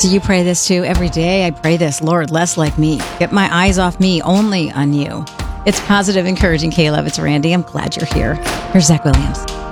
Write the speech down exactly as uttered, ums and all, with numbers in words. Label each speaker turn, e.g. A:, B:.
A: Do you pray this too? Every day I pray this, Lord, less like me. Get my eyes off me, only on you. It's Positive Encouraging Caleb. It's Randy. I'm glad you're here. Here's Zach Williams.